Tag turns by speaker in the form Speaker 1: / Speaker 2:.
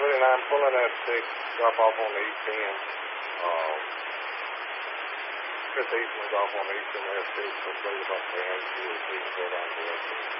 Speaker 1: 39, pulling at 6, drop off on the east end. Chris Eastman's off on the east end of 6, so please about 382 or 3 go down to the